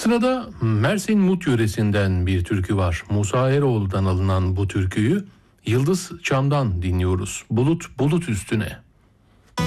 Sırada Mersin Mut yöresinden bir türkü var. Musa Eroğlu'dan alınan bu türküyü Yıldız Çam'dan dinliyoruz. Bulut bulut üstüne.